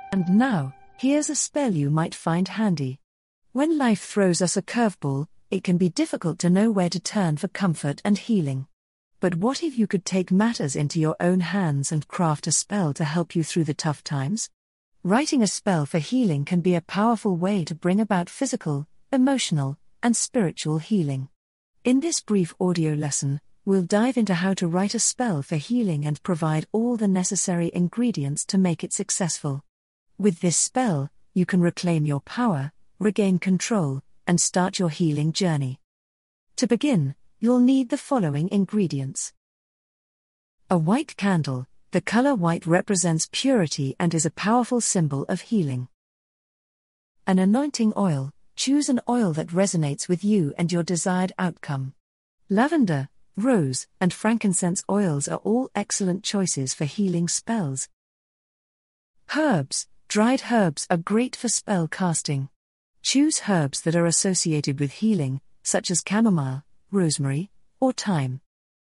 And now, here's a spell you might find handy. When life throws us a curveball, it can be difficult to know where to turn for comfort and healing. But what if you could take matters into your own hands and craft a spell to help you through the tough times? Writing a spell for healing can be a powerful way to bring about physical, emotional, and spiritual healing. In this brief audio lesson, we'll dive into how to write a spell for healing and provide all the necessary ingredients to make it successful. With this spell, you can reclaim your power, regain control, and start your healing journey. To begin, you'll need the following ingredients. A white candle. The color white represents purity and is a powerful symbol of healing. An anointing oil. Choose an oil that resonates with you and your desired outcome. Lavender, rose, and frankincense oils are all excellent choices for healing spells. Herbs. Dried herbs are great for spell casting. Choose herbs that are associated with healing, such as chamomile, rosemary, or thyme.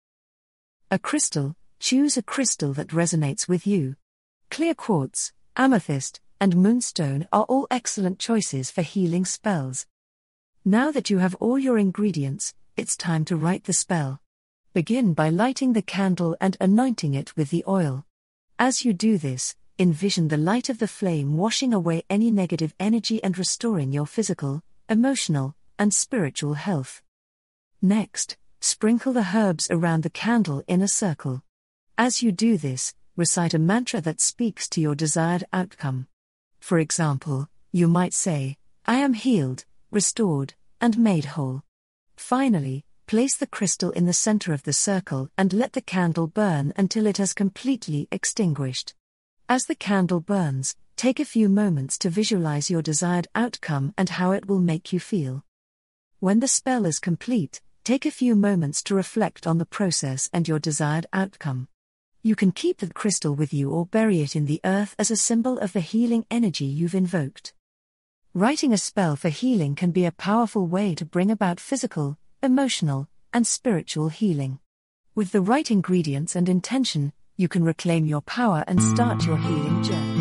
A crystal. Choose a crystal that resonates with you. Clear quartz, amethyst, and moonstone are all excellent choices for healing spells. Now that you have all your ingredients, it's time to write the spell. Begin by lighting the candle and anointing it with the oil. As you do this, envision the light of the flame washing away any negative energy and restoring your physical, emotional, and spiritual health. Next, sprinkle the herbs around the candle in a circle. As you do this, recite a mantra that speaks to your desired outcome. For example, you might say, "I am healed, restored, and made whole." Finally, place the crystal in the center of the circle and let the candle burn until it has completely extinguished. As the candle burns, take a few moments to visualize your desired outcome and how it will make you feel. When the spell is complete, take a few moments to reflect on the process and your desired outcome. You can keep the crystal with you or bury it in the earth as a symbol of the healing energy you've invoked. Writing a spell for healing can be a powerful way to bring about physical, emotional, and spiritual healing. With the right ingredients and intention, you can reclaim your power and start your healing journey.